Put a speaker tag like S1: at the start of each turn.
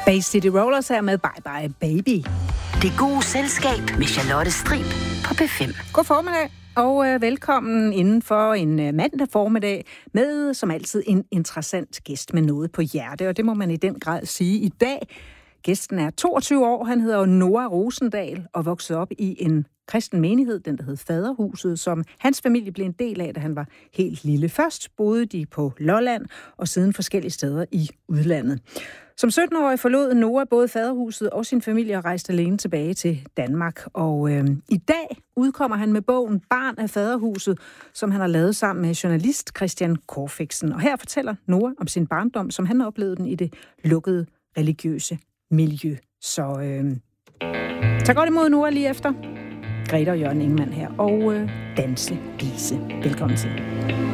S1: Bay City Rollers er med Bye Bye Baby.
S2: Det gode selskab med Charlotte Strib på P5.
S1: God formiddag og velkommen inden for en mandag formiddag med som altid en interessant gæst med noget på hjerte, og det må man i den grad sige i dag. Gæsten er 22 år, han hedder Noah Rosendal og voksede op i en kristen menighed, den der hed Faderhuset, som hans familie blev en del af, da han var helt lille. Først boede de på Lolland og siden forskellige steder i udlandet. Som 17-årig forlod Noah både Faderhuset og sin familie og rejste alene tilbage til Danmark. Og i dag udkommer han med bogen Barn af Faderhuset, som han har lavet sammen med journalist Christian Corfixen. Og her fortæller Noah om sin barndom, som han oplevede den i det lukkede religiøse miljø. Så tag godt imod Noah lige efter. Grete og Jørgen Ingemann her og Danse Lise. Velkommen til.